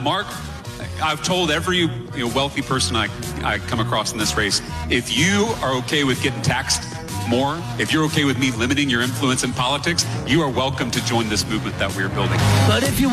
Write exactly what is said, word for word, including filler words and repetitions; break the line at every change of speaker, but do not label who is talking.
Mark, I've told every you know, wealthy person I, I come across in this race, if you are okay with getting taxed more, if you're okay with me limiting your influence in politics, you are welcome to join this movement that we're building.
But if you